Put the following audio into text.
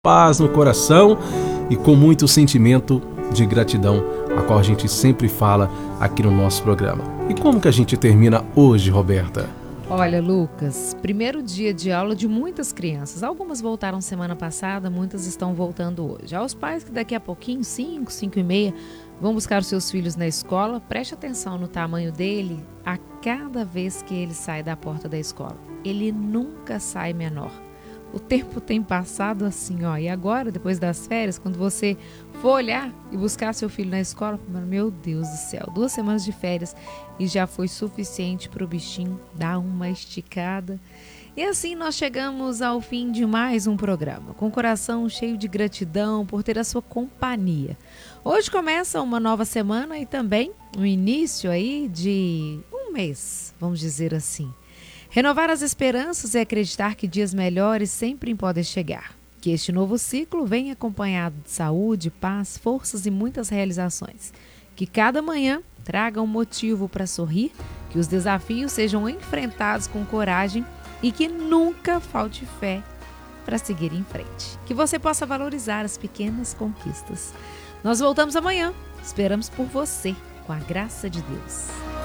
paz no coração e com muito sentimento de gratidão, a qual a gente sempre fala aqui no nosso programa. E como que a gente termina hoje, Roberta? Olha, Lucas, primeiro dia de aula de muitas crianças. Algumas voltaram semana passada, muitas estão voltando hoje. Aos pais que daqui a pouquinho, 5h30, vão buscar os seus filhos na escola, preste atenção no tamanho dele a cada vez que ele sai da porta da escola. Ele nunca sai menor. O tempo tem passado assim, ó. E agora, depois das férias, quando você for olhar e buscar seu filho na escola, meu Deus do céu, 2 semanas de férias e já foi suficiente para o bichinho dar uma esticada. E assim nós chegamos ao fim de mais um programa, com o coração cheio de gratidão por ter a sua companhia. Hoje começa uma nova semana e também o início aí de um mês, vamos dizer assim. Renovar as esperanças e acreditar que dias melhores sempre podem chegar. Que este novo ciclo venha acompanhado de saúde, paz, forças e muitas realizações. Que cada manhã traga um motivo para sorrir, que os desafios sejam enfrentados com coragem e que nunca falte fé para seguir em frente. Que você possa valorizar as pequenas conquistas. Nós voltamos amanhã. Esperamos por você, com a graça de Deus.